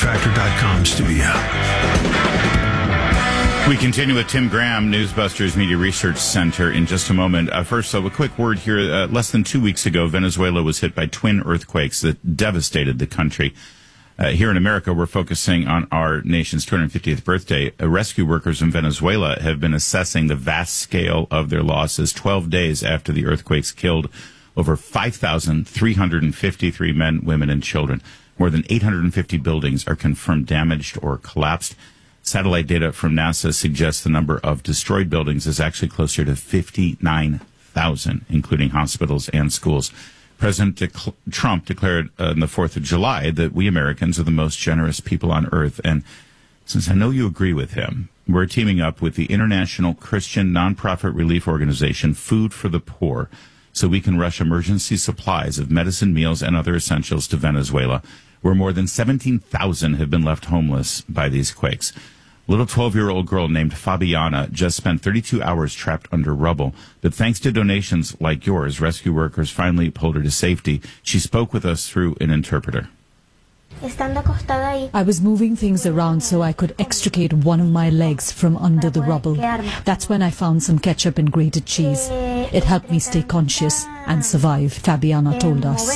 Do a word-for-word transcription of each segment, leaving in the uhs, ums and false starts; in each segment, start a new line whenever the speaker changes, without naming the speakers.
factor dot com studio.
We continue with Tim Graham, Newsbusters Media Research Center, in just a moment. Uh, first, uh, a quick word here. Uh, less than two weeks ago, Venezuela was hit by twin earthquakes that devastated the country. Uh, here in America, we're focusing on our nation's two hundred fiftieth birthday. Uh, rescue workers in Venezuela have been assessing the vast scale of their losses twelve days after the earthquakes killed over five thousand three hundred fifty-three men, women, and children. More than eight hundred fifty buildings are confirmed damaged or collapsed. Satellite data from NASA suggests the number of destroyed buildings is actually closer to fifty-nine thousand, including hospitals and schools. President De- Trump declared on the fourth of July that we Americans are the most generous people on earth. And since I know you agree with him, we're teaming up with the international Christian nonprofit relief organization Food for the Poor so we can rush emergency supplies of medicine, meals, and other essentials to Venezuela, where more than seventeen thousand have been left homeless by these quakes. A little twelve-year-old girl named Fabiana just spent thirty-two hours trapped under rubble, but thanks to donations like yours, rescue workers finally pulled her to safety. She spoke with us through an interpreter.
I was moving things around so I could extricate one of my legs from under the rubble. That's when I found some ketchup and grated cheese. It helped me stay conscious and survive, Fabiana told us.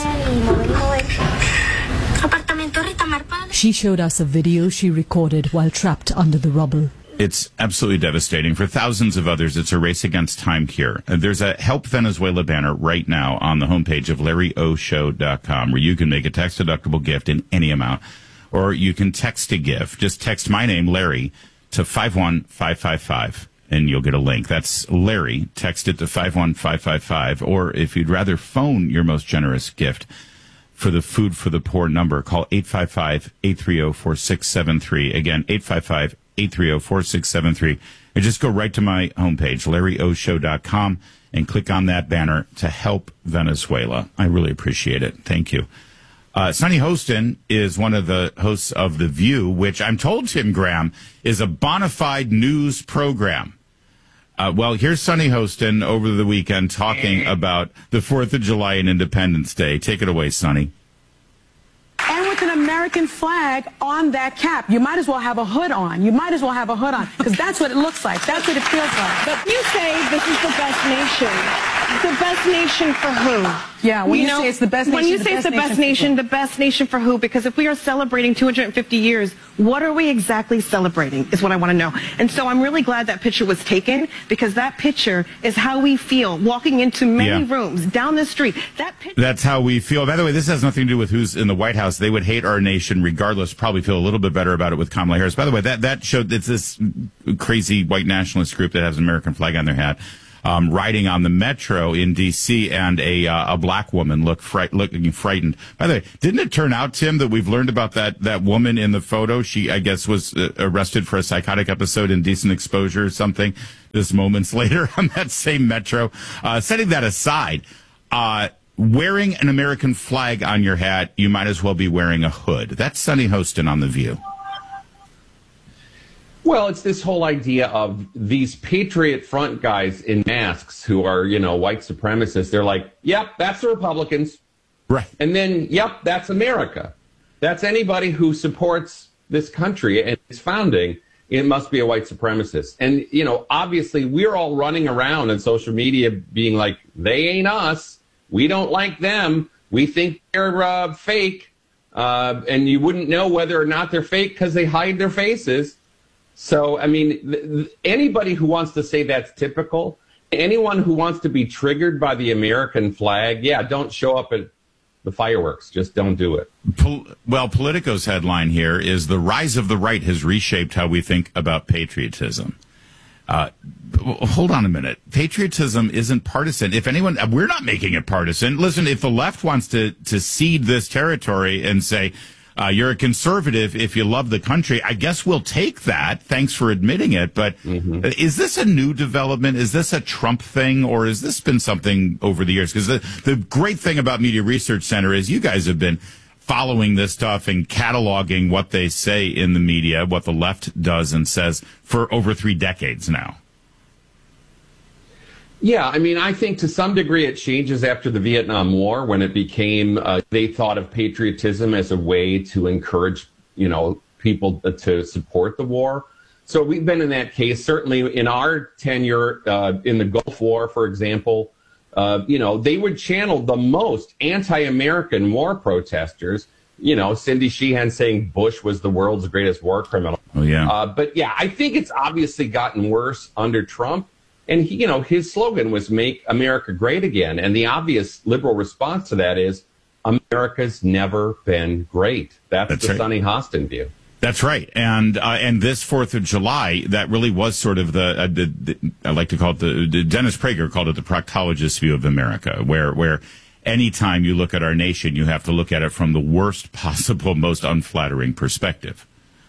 She showed us a video she recorded while trapped under the rubble.
It's absolutely devastating. For thousands of others, it's a race against time here. There's a Help Venezuela banner right now on the homepage of Larry O Show dot com where you can make a tax-deductible gift in any amount, or you can text a gift. Just text my name, Larry, to five one five five five, and you'll get a link. That's Larry. Text it to five one five five five, or if you'd rather phone your most generous gift, for the Food for the Poor number, call eight five five, eight three zero, four six seven three. Again, eight five five, eight three zero, four six seven three. And just go right to my homepage, Larry O Show dot com, and click on that banner to help Venezuela. I really appreciate it. Thank you. Uh, Sonny Hostin is one of the hosts of The View, which I'm told, Tim Graham, is a bona fide news program. Uh, well, here's Sonny Hostin over the weekend talking about the fourth of July and Independence Day. Take it away, Sonny.
And with an American flag on that cap. You might as well have a hood on. You might as well have a hood on, because that's what it looks like. That's what it feels like.
But you say this is the best nation. The best nation for who?
Yeah, when you, you know, say it's the best nation.
When you say it's the best nation, the best nation for who? Because if we are celebrating two hundred fifty years, what are we exactly celebrating is what I want to know. And so I'm really glad that picture was taken, because that picture is how we feel walking into many yeah. rooms, down the street. That picture.
That's how we feel. By the way, this has nothing to do with who's in the White House. They would hate our nation regardless, probably feel a little bit better about it with Kamala Harris. By the way, that, that showed, it's this crazy white nationalist group that has an American flag on their hat. Um, riding on the metro in D C, and a uh, a black woman look fright, looking frightened. By the way, didn't it turn out, Tim, that we've learned about that that woman in the photo? She, I guess, was uh, arrested for a psychotic episode, indecent exposure or something, just moments later on that same metro. Uh, setting that aside, uh, wearing an American flag on your hat, you might as well be wearing a hood. That's Sonny Hostin on The View.
Well, it's this whole idea of these Patriot Front guys in masks who are, you know, white supremacists. They're like, yep, that's the Republicans.
Right.
And then, yep, that's America. That's anybody who supports this country and its founding. It must be a white supremacist. And, you know, obviously we're all running around on social media being like, they ain't us. We don't like them. We think they're uh, fake. Uh, and you wouldn't know whether or not they're fake because they hide their faces. So, I mean, th- th- anybody who wants to say that's typical, anyone who wants to be triggered by the American flag, yeah, don't show up at the fireworks. Just don't do it.
Pol- well, Politico's headline here is "The Rise of the Right Has Reshaped How We Think About Patriotism." Uh, hold on a minute. Patriotism isn't partisan. If anyone, we're not making it partisan. Listen, if the left wants to, to cede this territory and say, Uh, you're a conservative if you love the country, I guess we'll take that. Thanks for admitting it. But mm-hmm. is this a new development? Is this a Trump thing? Or has this been something over the years? Because the, the great thing about Media Research Center is you guys have been following this stuff and cataloging what they say in the media, what the left does and says for over three decades now.
Yeah, I mean, I think to some degree it changes after the Vietnam War when it became, uh, they thought of patriotism as a way to encourage you know, people to support the war. So we've been in that case. Certainly in our tenure uh, in the Gulf War, for example, uh, you know, they would channel the most anti-American war protesters. You know, Cindy Sheehan saying Bush was the world's greatest war criminal.
Oh, yeah.
Uh, but, yeah, I think it's obviously gotten worse under Trump. And, he, you know, his slogan was make America great again. And the obvious liberal response to that is America's never been great. That's, That's the right. Sonny Hostin view.
That's right. And uh, and this fourth of July, that really was sort of the, uh, the, the I like to call it the, the, Dennis Prager called it the proctologist view of America, where where anytime you look at our nation, you have to look at it from the worst possible, most unflattering perspective.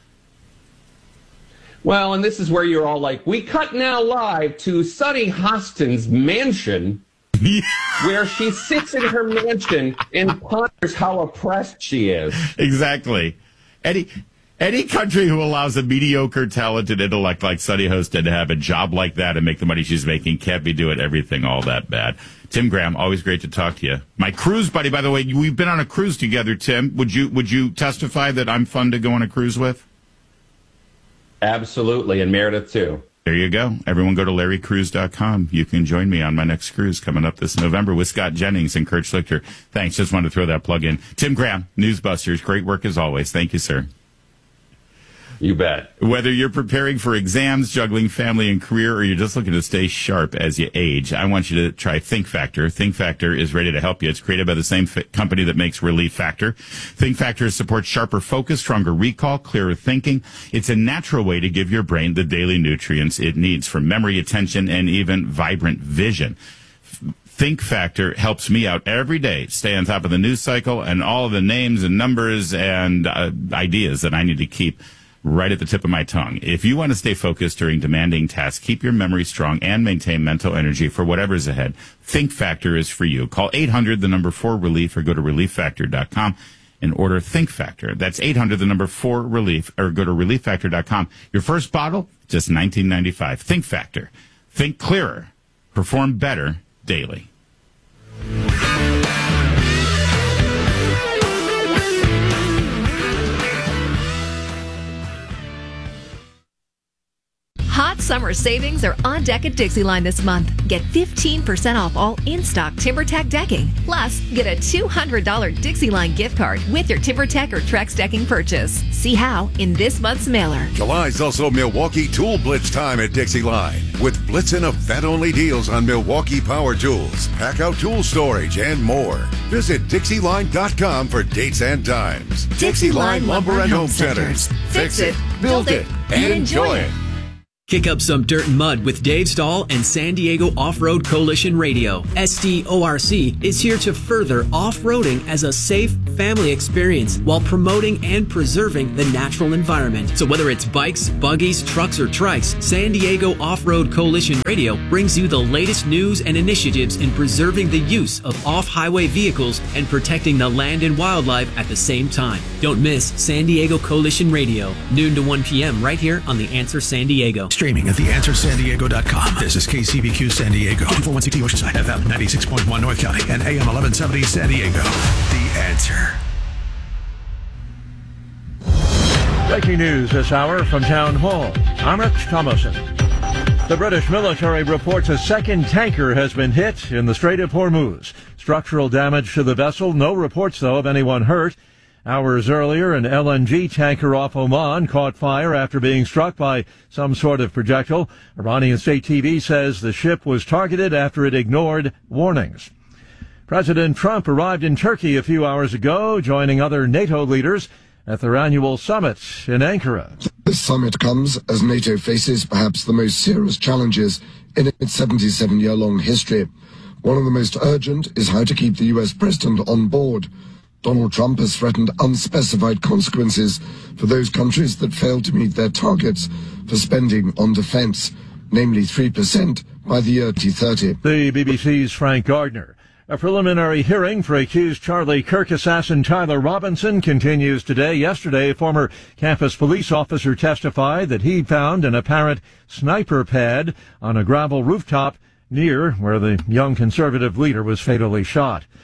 Well, and this is where you're all like, we cut now live to Sonny Hostin's mansion, where she sits in her mansion and ponders how oppressed she is.
Exactly. Any any country who allows a mediocre, talented intellect like Sonny Hostin to have a job like that and make the money she's making can't be doing everything all that bad. Tim Graham, always great to talk to you. My cruise buddy, by the way, we've been on a cruise together, Tim. Would you would you testify that I'm fun to go on a cruise with?
Absolutely, and Meredith, too.
There you go. Everyone go to larry cruise dot com. You can join me on my next cruise coming up this November with Scott Jennings and Kurt Schlichter. Thanks. Just wanted to throw that plug in. Tim Graham, Newsbusters. Great work as always. Thank you, sir.
You bet.
Whether you're preparing for exams, juggling family and career, or you're just looking to stay sharp as you age, I want you to try Think Factor. Think Factor is ready to help you. It's created by the same f- company that makes Relief Factor. Think Factor supports sharper focus, stronger recall, clearer thinking. It's a natural way to give your brain the daily nutrients it needs for memory, attention, and even vibrant vision. Think Factor helps me out every day, stay on top of the news cycle and all of the names and numbers and uh, ideas that I need to keep right at the tip of my tongue. If you want to stay focused during demanding tasks, keep your memory strong, and maintain mental energy for whatever's ahead, Think Factor is for you. Call eight hundred, the number four, relief, or go to relief factor dot com and order Think Factor. That's eight hundred, the number four, relief, or go to relief factor dot com. Your first bottle, just nineteen ninety-five. Think Factor. Think clearer. Perform better daily.
Hot summer savings are on deck at Dixieline this month. Get fifteen percent off all in-stock TimberTech decking. Plus, get a two hundred dollars Dixieline gift card with your TimberTech or Trex decking purchase. See how in this month's mailer.
July's also Milwaukee Tool Blitz time at Dixieline, with blitzing event-only deals on Milwaukee power tools, pack-out tool storage, and more. Visit Dixieline dot com for dates and times. Dixieline Lumber and Home Centers. Fix it, build it, and enjoy it.
Kick up some dirt and mud with Dave Stahl and San Diego Off-Road Coalition Radio. S D O R C is here to further off-roading as a safe family experience while promoting and preserving the natural environment. So whether it's bikes, buggies, trucks, or trikes, San Diego Off-Road Coalition Radio brings you the latest news and initiatives in preserving the use of off-highway vehicles and protecting the land and wildlife at the same time. Don't miss San Diego Coalition Radio, noon to one p.m. right here on The Answer San Diego.
Streaming at the answer san diego dot com. This is K C B Q San Diego, two forty-one C T Oceanside, F M ninety-six point one North County, and A M eleven seventy San Diego. The Answer.
Breaking news this hour from Town Hall. I'm Rich Thomason. The British military reports a second tanker has been hit in the Strait of Hormuz. Structural damage to the vessel. No reports, though, of anyone hurt. Hours earlier, an L N G tanker off Oman caught fire after being struck by some sort of projectile. Iranian state T V says the ship was targeted after it ignored warnings. President Trump arrived in Turkey a few hours ago, joining other NATO leaders at their annual summit in Ankara.
This summit comes as NATO faces perhaps the most serious challenges in its seventy-seven-year-long history. One of the most urgent is how to keep the U S president on board. Donald Trump has threatened unspecified consequences for those countries that fail to meet their targets for spending on defense, namely three percent by the year twenty thirty.
The B B C's Frank Gardner. A preliminary hearing for accused Charlie Kirk assassin Tyler Robinson continues today. Yesterday, a former campus police officer testified that he found an apparent sniper pad on a gravel rooftop near where the young conservative leader was fatally shot.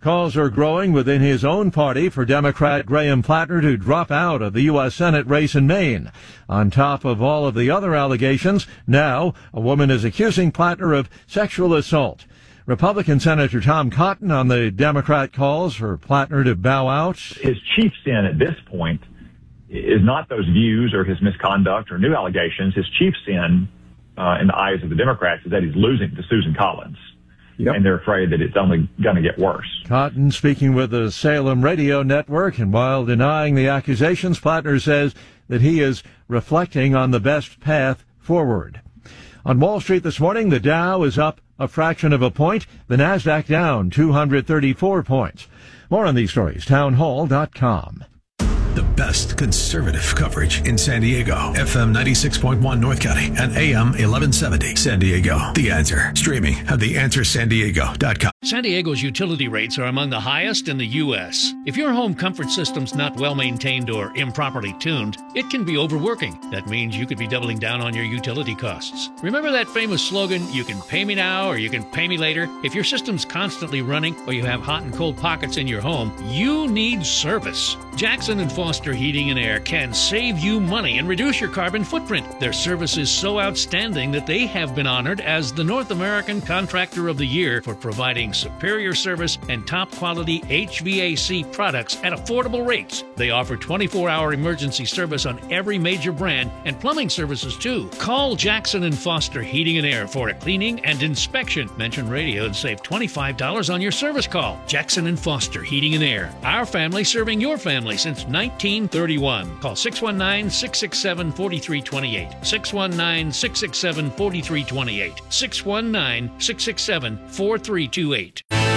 Calls are growing within his own party for Democrat Graham Plattner to drop out of the U S Senate race in Maine. On top of all of the other allegations, now a woman is accusing Plattner of sexual assault. Republican Senator Tom Cotton on the Democrat calls for Plattner to bow out.
His chief sin at this point is not those views or his misconduct or new allegations. His chief sin uh, in the eyes of the Democrats is that he's losing to Susan Collins. Yep. And they're afraid that it's only going to get worse.
Cotton speaking with the Salem Radio Network, and while denying the accusations, Plattner says that he is reflecting on the best path forward. On Wall Street this morning, the Dow is up a fraction of a point, the Nasdaq down two hundred thirty-four points. More on these stories, townhall dot com.
The best conservative coverage in San Diego. F M ninety-six point one North County and A M eleven seventy San Diego. The Answer. Streaming at the answer san diego dot com.
San Diego's utility rates are among the highest in the U S. If your home comfort system's not well maintained or improperly tuned, it can be overworking. That means you could be doubling down on your utility costs. Remember that famous slogan, you can pay me now or you can pay me later? If your system's constantly running or you have hot and cold pockets in your home, you need service. Jackson and Foster Heating and Air can save you money and reduce your carbon footprint. Their service is so outstanding that they have been honored as the North American Contractor of the Year for providing superior service and top quality H V A C products at affordable rates. They offer twenty-four hour emergency service on every major brand and plumbing services too. Call Jackson and Foster Heating and Air for a cleaning and inspection. Mention radio and save twenty-five dollars on your service call. Jackson and Foster Heating and Air. Our family serving your family since nineteen thirty-one. Call six one nine, six six seven, four three two eight. six one nine, six six seven, four three two eight. six one nine, six six seven, four three two eight.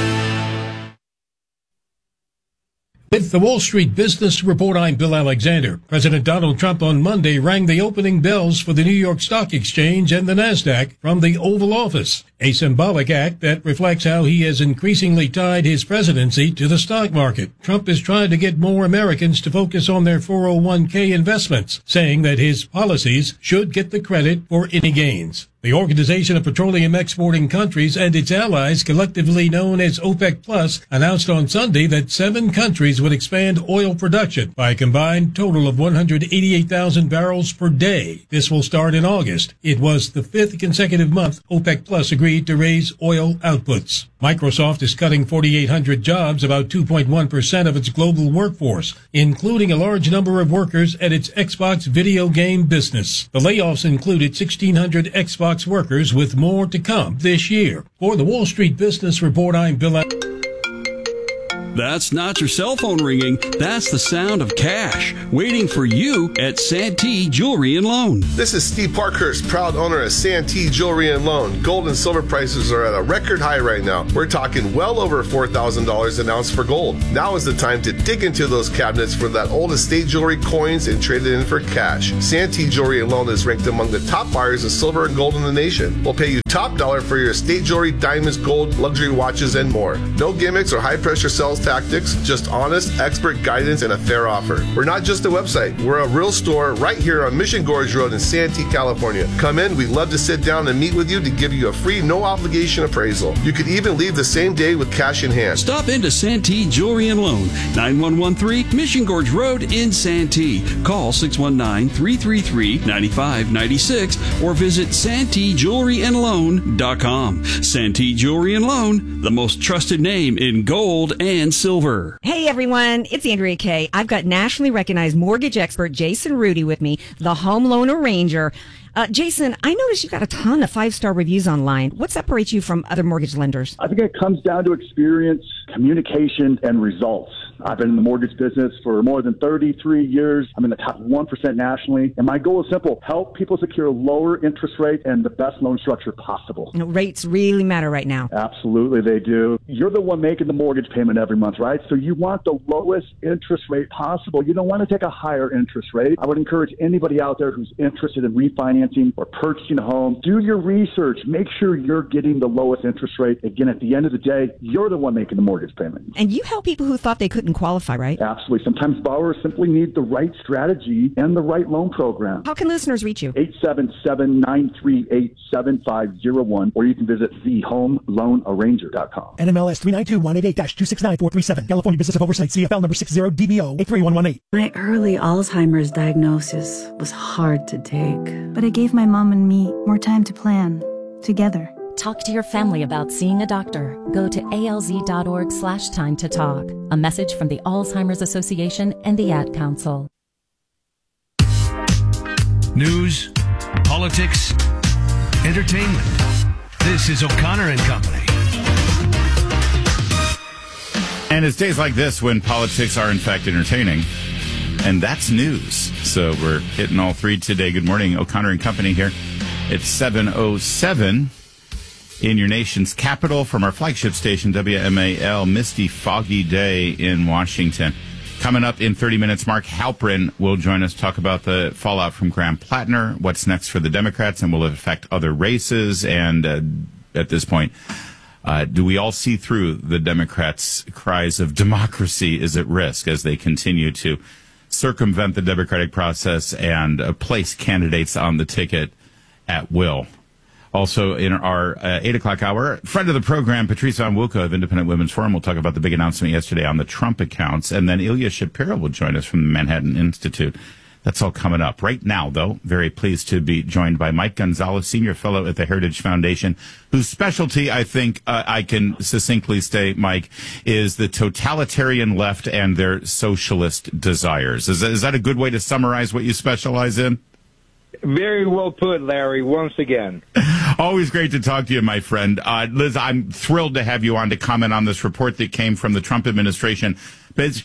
With the Wall Street Business Report, I'm Bill Alexander. President Donald Trump on Monday rang the opening bells for the New York Stock Exchange and the Nasdaq from the Oval Office, a symbolic act that reflects how he has increasingly tied his presidency to the stock market. Trump is trying to get more Americans to focus on their four oh one k investments, saying that his policies should get the credit for any gains. The Organization of Petroleum Exporting Countries and its allies, collectively known as OPEC Plus, announced on Sunday that seven countries would expand oil production by a combined total of one hundred eighty-eight thousand barrels per day. This will start in August. It was the fifth consecutive month OPEC Plus agreed to raise oil outputs. Microsoft is cutting forty-eight hundred jobs, about two point one percent of its global workforce, including a large number of workers at its Xbox video game business. The layoffs included sixteen hundred Xbox workers, with more to come this year. For the Wall Street Business Report, I'm Bill.
That's not your cell phone ringing. That's the sound of cash waiting for you at Santee Jewelry and Loan.
This is Steve Parkhurst, proud owner of Santee Jewelry and Loan. Gold and silver prices are at a record high right now. We're talking well over four thousand dollars an ounce for gold. Now is the time to dig into those cabinets for that old estate jewelry coins and trade it in for cash. Santee Jewelry and Loan is ranked among the top buyers of silver and gold in the nation. We'll pay you top dollar for your estate jewelry, diamonds, gold, luxury watches, and more. No gimmicks or high-pressure sales tactics, just honest, expert guidance and a fair offer. We're not just a website. We're a real store right here on Mission Gorge Road in Santee, California. Come in. We'd love to sit down and meet with you to give you a free, no-obligation appraisal. You could even leave the same day with cash in hand.
Stop into Santee Jewelry and Loan, nine one one three Mission Gorge Road in Santee. Call six one nine, three three three, nine five nine six or visit santee jewelry and loan dot com. Santee Jewelry and Loan, the most trusted name in gold and silver.
Hey everyone, it's Andrea Kay. I've got nationally recognized mortgage expert Jason Rudy with me, the home loan arranger. Uh, Jason, I noticed you got a ton of five-star reviews online. What separates you from other mortgage lenders?
I think it comes down to experience, communication, and results. I've been in the mortgage business for more than thirty-three years. I'm in the top one percent nationally. And my goal is simple: help people secure lower interest rate and the best loan structure possible.
You know, rates really matter right now.
Absolutely, they do. You're the one making the mortgage payment every month, right? So you want the lowest interest rate possible. You don't want to take a higher interest rate. I would encourage anybody out there who's interested in refinancing or purchasing a home, do your research. Make sure you're getting the lowest interest rate. Again, at the end of the day, you're the one making the mortgage payment.
And you help people who thought they couldn't wouldn't qualify, right?
Absolutely. Sometimes borrowers simply need the right strategy and the right loan program.
How can listeners reach you?
eight seven seven, nine three eight, seven five zero one, or you can visit the home loan arranger dot com.
N M L S three nine two one eight eight, two six nine four three seven. California Business of Oversight. C F L number six zero D B O eight three one one eight.
My early Alzheimer's diagnosis was hard to take, but it gave my mom and me more time to plan together.
Talk to your family about seeing a doctor. Go to alz.org slash time to talk. A message from the Alzheimer's Association and the Ad Council.
News, politics, entertainment. This is O'Connor and Company.
And it's days like this when politics are in fact entertaining. And that's news. So we're hitting all three today. Good morning, O'Connor and Company here. It's seven oh seven. In your nation's capital from our flagship station, W M A L, misty, foggy day in Washington. Coming up in thirty minutes, Mark Halperin will join us, talk about the fallout from Graham-Plattner, what's next for the Democrats, and will it affect other races? And uh, at this point, uh, do we all see through the Democrats' cries of democracy is at risk as they continue to circumvent the democratic process and uh, place candidates on the ticket at will? Also, in our uh, eight o'clock hour, friend of the program, Patrice Van Woelko of Independent Women's Forum, will talk about the big announcement yesterday on the Trump accounts. And then Ilya Shapiro will join us from the Manhattan Institute. That's all coming up. Right now, though, very pleased to be joined by Mike Gonzalez, Senior Fellow at the Heritage Foundation, whose specialty, I think uh, I can succinctly say, Mike, is the totalitarian left and their socialist desires. Is that, is that a good way to summarize what you specialize in?
Very well put, Larry, once again.
Always great to talk to you, my friend. Uh, Liz, I'm thrilled to have you on to comment on this report that came from the Trump administration. Based,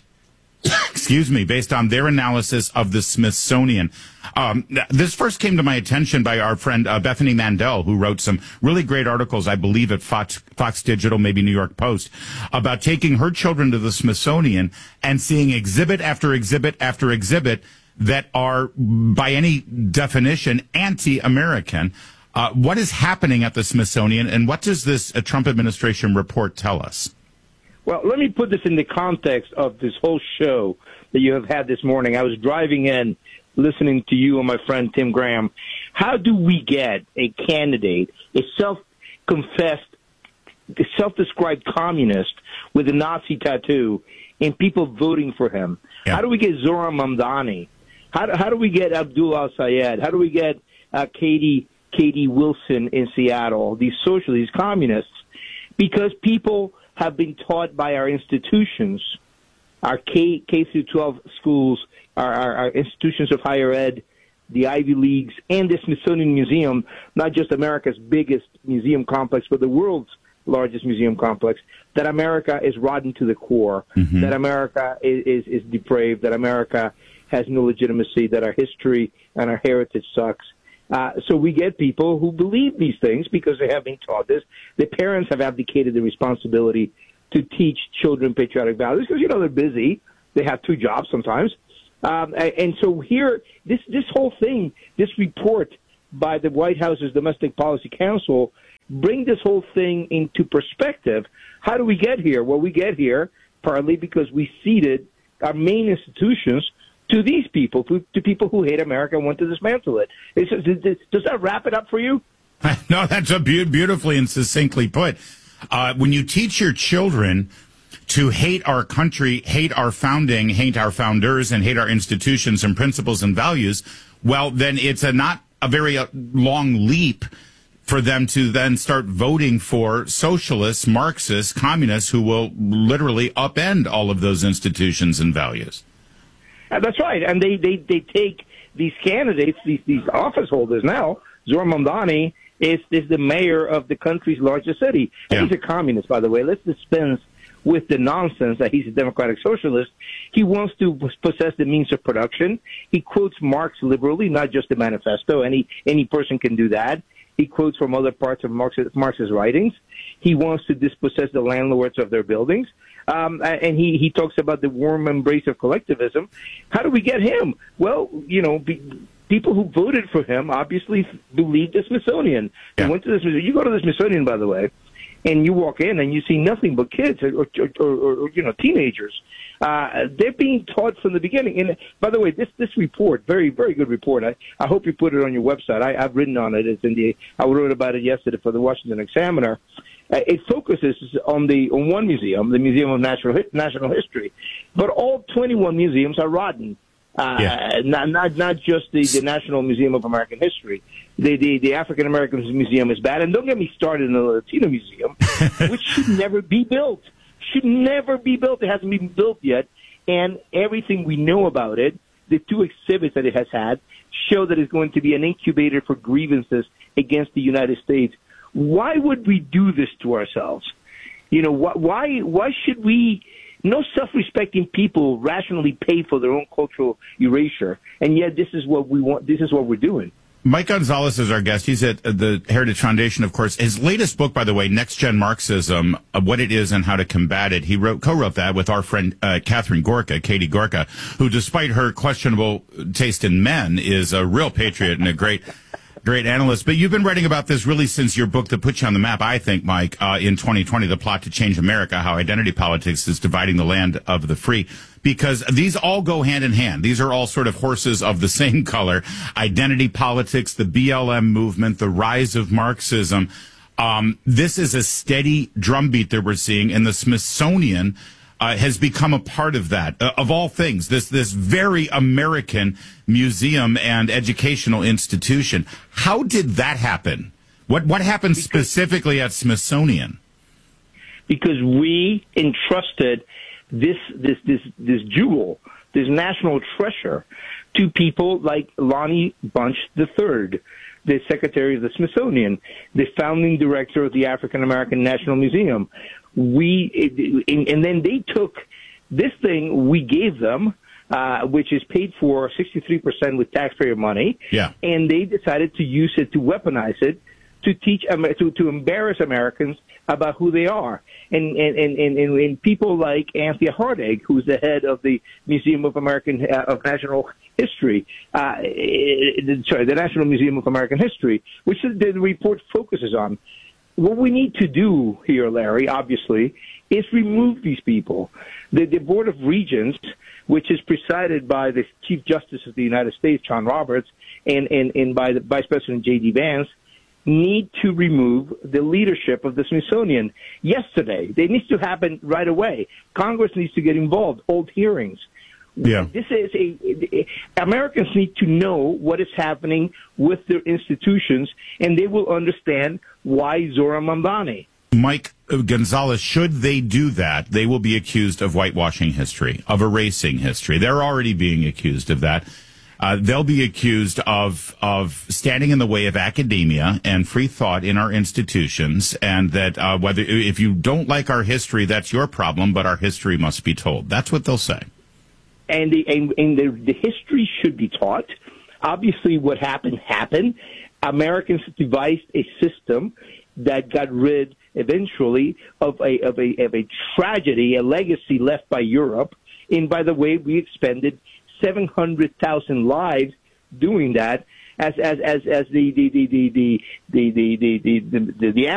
excuse me, based on their analysis of the Smithsonian. Um, this first came to my attention by our friend uh, Bethany Mandel, who wrote some really great articles, I believe, at Fox, Fox Digital, maybe New York Post, about taking her children to the Smithsonian and seeing exhibit after exhibit after exhibit that are, by any definition, anti-American. Uh, what is happening at the Smithsonian, and what does this uh, Trump administration report tell us?
Well, let me put this in the context of this whole show that you have had this morning. I was driving in, listening to you and my friend Tim Graham. How do we get a candidate, a self-confessed, self-described communist with a Nazi tattoo, and people voting for him? Yeah. How do we get Zohran Mamdani? How do, how do we get Abdul Al-Sayed? How do we get uh, Katie Katie Wilson in Seattle, these socialists, these communists? Because people have been taught by our institutions, our K, K through twelve schools, our, our, our institutions of higher ed, the Ivy Leagues, and the Smithsonian Museum, not just America's biggest museum complex, but the world's largest museum complex, that America is rotten to the core, mm-hmm. that America is, is, is depraved, that America has no legitimacy, that our history and our heritage sucks. Uh, so we get people who believe these things because they have been taught this. The parents have abdicated the responsibility to teach children patriotic values because, you know, they're busy. They have two jobs sometimes. Um, and so here, this, this whole thing, this report by the White House's Domestic Policy Council, bring this whole thing into perspective. How do we get here? Well, we get here partly because we ceded our main institutions to these people, to, to people who hate America and want to dismantle it. It's, does that wrap it up for you?
No, that's a be- beautifully and succinctly put. Uh, when you teach your children to hate our country, hate our founding, hate our founders, and hate our institutions and principles and values, well, then it's a not a very uh, long leap for them to then start voting for socialists, Marxists, communists who will literally upend all of those institutions and values.
Uh, that's right. And they, they, they take these candidates, these, these office holders now. Zohran Mamdani is, is the mayor of the country's largest city. And yeah. He's a communist, by the way. Let's dispense with the nonsense that he's a democratic socialist. He wants to possess the means of production. He quotes Marx liberally, not just the manifesto. Any, any person can do that. He quotes from other parts of Marx's, Marx's writings. He wants to dispossess the landlords of their buildings. Um, and he, he talks about the warm embrace of collectivism. How do we get him? Well, you know, be, people who voted for him obviously believe the Smithsonian. They yeah. went to the Smithsonian. You go to the Smithsonian, by the way, and you walk in and you see nothing but kids or, or, or, or you know, teenagers. Uh, they're being taught from the beginning. And by the way, this this report, very very good report. I, I hope you put it on your website. I, I've written on it. It's in the I wrote about it yesterday for the Washington Examiner. Uh, it focuses on the on one museum, the Museum of Natural National History, but all twenty-one museums are rotten. Uh, yeah. Not not not just the, the National Museum of American History. The the, the African American Museum is bad, and don't get me started in the Latino Museum, which should never be built. Should never be built. It hasn't been built yet, and everything we know about it, the two exhibits that it has had, show that it's going to be an incubator for grievances against the United States. Why would we do this to ourselves? You know, wh- why why should we? No self-respecting people rationally pay for their own cultural erasure, and yet this is what we want. This is what we're doing.
Mike Gonzalez is our guest. He's at the Heritage Foundation, of course. His latest book, by the way, Next Gen Marxism, uh, What It Is and How to Combat It. He wrote, co-wrote that with our friend uh, Catherine Gorka, Katie Gorka, who, despite her questionable taste in men, is a real patriot and a great, great analyst. But you've been writing about this really since your book that put you on the map, I think, Mike, uh, in twenty twenty, The Plot to Change America, How Identity Politics is Dividing the Land of the Free. Because these all go hand in hand. These are all sort of horses of the same color. Identity politics, the B L M movement, the rise of Marxism. Um, this is a steady drumbeat that we're seeing, and the Smithsonian uh, has become a part of that. Uh, of all things, this this very American museum and educational institution. How did that happen? What what happened specifically at Smithsonian?
Because we entrusted this this this this jewel, this national treasure, to people like Lonnie Bunch the third, the Secretary of the Smithsonian, the founding director of the African American National Museum. We and, and then they took this thing we gave them, uh, which is paid for sixty-three percent with taxpayer money,
yeah,
and they decided to use it to weaponize it, to teach to to embarrass Americans about who they are. And and, and, and, and people like Anthea Hardig, who's the head of the Museum of American uh, of National History, uh, sorry, the National Museum of American History, which the report focuses on. What we need to do here, Larry, obviously, is remove these people. The, the Board of Regents, which is presided by the Chief Justice of the United States, John Roberts, and, and, and by the Vice President J D Vance, need to remove the leadership of the Smithsonian yesterday. It needs to happen right away. Congress needs to get involved, hold hearings.
Yeah.
This is a, a Americans need to know what is happening with their institutions, and they will understand why Zora Mamdani.
Mike Gonzalez, should they do that, they will be accused of whitewashing history, of erasing history. They're already being accused of that. Uh, they'll be accused of of standing in the way of academia and free thought in our institutions, and that uh, whether if you don't like our history, that's your problem, but our history must be told. That's what they'll say.
And the and, and the, the history should be taught. Obviously, what happened happened. Americans devised a system that got rid eventually of a of a of a tragedy, a legacy left by Europe. And by the way, we expended seven hundred thousand lives doing that, as as as as the the the the the the the the, the, the, the